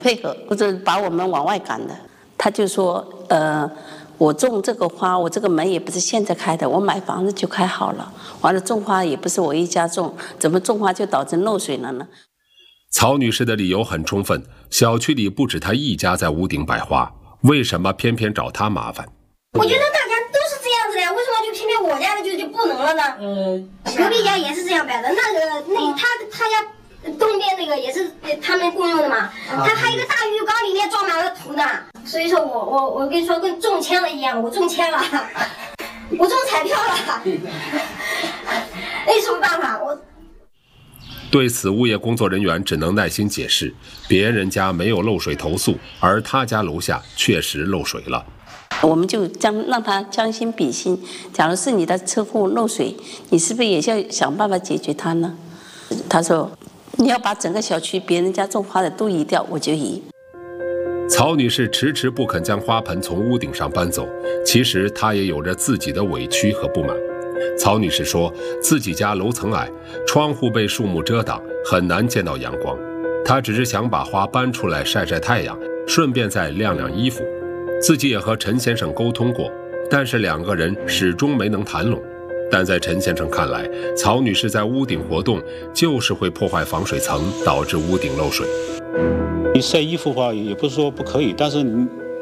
配合，或者把我们往外赶的。他就说，我种这个花，我这个门也不是现在开的，我买房子就开好了。完了，种花也不是我一家种，怎么种花就导致漏水了呢？ 曹女士的理由很充分，小区里不止她一家在屋顶摆花，为什么偏偏找她麻烦？ 我觉得大家都是这样子的呀，为什么就偏偏我家的就不能了呢？隔壁家也是这样摆的，他家东边那个也是他们共用的嘛，他还有一个大浴缸，里面装满了土呢。所以说我跟你说，跟中签了一样，我中签了，我中彩票了，那有什么办法？ 对此，物业工作人员只能耐心解释，别人家没有漏水投诉，而他家楼下确实漏水了。 我们就让他将心比心，假如是你的车库漏水，你是不是也要想办法解决它呢？他说，你要把整个小区别人家种花的都移掉，我就移。 曹女士迟迟不肯将花盆从屋顶上搬走，其实她也有着自己的委屈和不满。曹女士说，自己家楼层矮，窗户被树木遮挡，很难见到阳光。她只是想把花搬出来晒晒太阳，顺便再晾晾衣服。自己也和陈先生沟通过，但是两个人始终没能谈拢。但在陈先生看来，曹女士在屋顶活动就是会破坏防水层，导致屋顶漏水。 你晒衣服的话，也不是说不可以，但是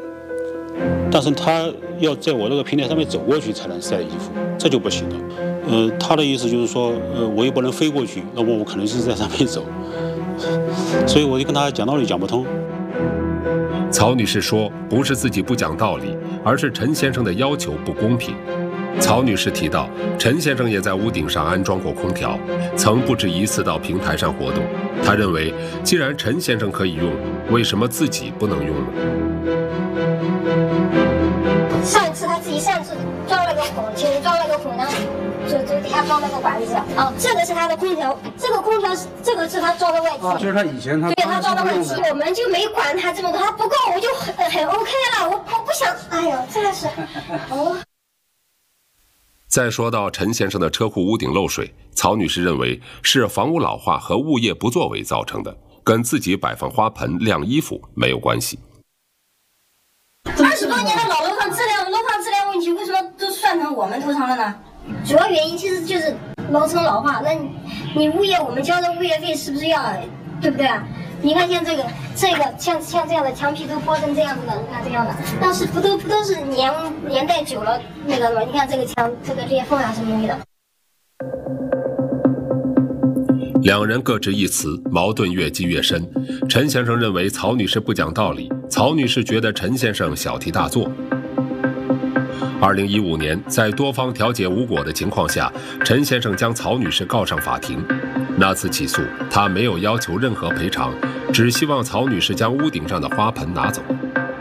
他要在我那个平台上面走过去才能晒衣服，这就不行了。他的意思就是说，我也不能飞过去，那么我可能是在上面走，所以我就跟他讲道理讲不通。 曹女士说，不是自己不讲道理，而是陈先生的要求不公平。曹女士提到，陈先生也在屋顶上安装过空调，曾不止一次到平台上活动。她认为，既然陈先生可以用，为什么自己不能用呢？ 上一次他自己擅自装了个孔，就是装了个孔呢，就底下装了个管子。这个是他的空调，这个空调这个是他装的外机。 就是他以前对他装的外机，我们就没管他这么多，他不够我就很 OK 了，我不想，哎呀，真的是， 再说到陈先生的车库屋顶漏水，曹女士认为是房屋老化和物业不作为造成的，跟自己摆放花盆、晾衣服没有关系。 20多年的老楼房质量问题，为什么都算成我们头上了呢？主要原因其实就是楼层老化。那你物业，我们交的物业费是不是要，对不对啊？你看像这个像这样的墙皮都剥成这样子的，你看这样的，但是不都是年代久了那个了？你看这个墙这个裂缝啊什么的。 两人各执一词，矛盾越积越深。陈先生认为曹女士不讲道理，曹女士觉得陈先生小题大做。2015年，在多方调解无果的情况下，陈先生将曹女士告上法庭。那次起诉，他没有要求任何赔偿，只希望曹女士将屋顶上的花盆拿走。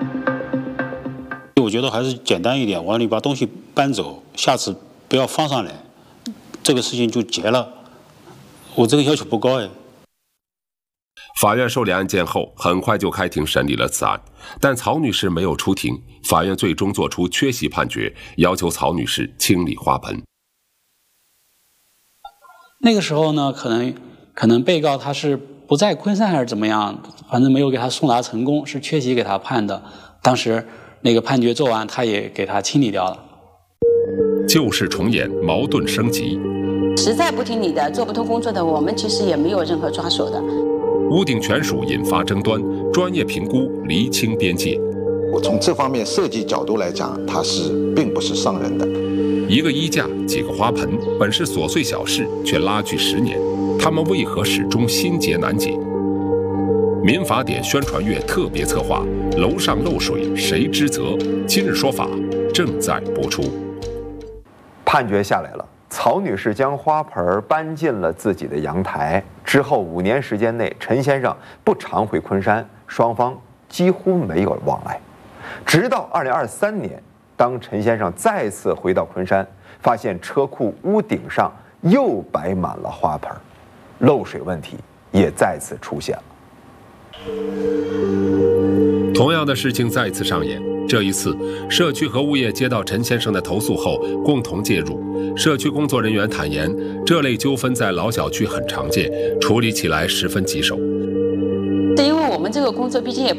我觉得还是简单一点，我让你把东西搬走，下次不要放上来，这个事情就结了。我这个要求不高哎。 法院受理案件后，很快就开庭审理了此案，但曹女士没有出庭，法院最终作出缺席判决，要求曹女士清理花盆。 那个时候呢，可能被告他是不在昆山还是怎么样，反正没有给他送达成功，是缺席给他判的。当时那个判决做完，他也给他清理掉了。 旧事重演，矛盾升级。 实在不听你的，做不通工作的，我们其实也没有任何抓手的。 屋顶权属引发争端，专业评估厘清边界。 我从这方面设计角度来讲，它并不是伤人的。 一个衣架，几个花盆，本是琐碎小事，却拉锯10年，他们为何始终心结难解？民法典宣传月特别策划，楼上漏水谁之责？今日说法正在播出。 判决下来了，曹女士将花盆搬进了自己的阳台之后，5年时间内，陈先生不常回昆山，双方几乎没有往来。直到2023年，当陈先生再次回到昆山，发现车库屋顶上又摆满了花盆，漏水问题也再次出现了。 同样的事情再次上演，这一次，社区和物业接到陈先生的投诉后，共同介入。社区工作人员坦言，这类纠纷在老小区很常见，处理起来十分棘手。 对，因为我们这个工作毕竟也